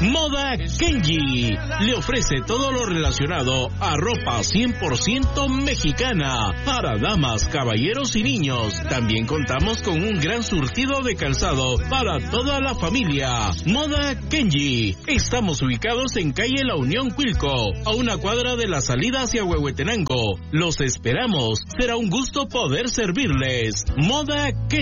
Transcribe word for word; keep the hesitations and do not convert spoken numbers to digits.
Moda Kenji le ofrece todo lo relacionado a ropa cien por ciento mexicana para damas, caballeros y niños. También contamos con un gran surtido de calzado para toda la familia. Moda Kenji. Estamos ubicados en calle La Unión, Cuilco, a una cuadra de la salida hacia Huehuetenango. Los esperamos. Será un gusto poder servirles. Moda Kenji.